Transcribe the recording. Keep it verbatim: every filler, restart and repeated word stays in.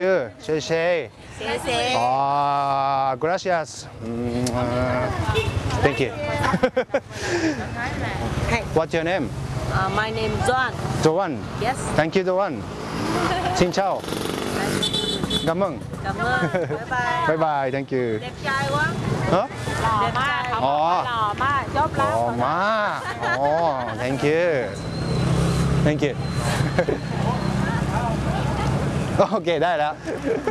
เช่เช่อ๋อ gracias thank you what's your name Uh, my name is Joan. Joan Yes. thank you Joan xin chào cảm ơn Cảm ơn. Bye bye. bye bye thank you Đẹp trai quá. hả Đẹp trai. อ๋อ Lò ma, chốt อ๋อ lắm. มาอ๋อ thank you thank you โอเคได้แล้ว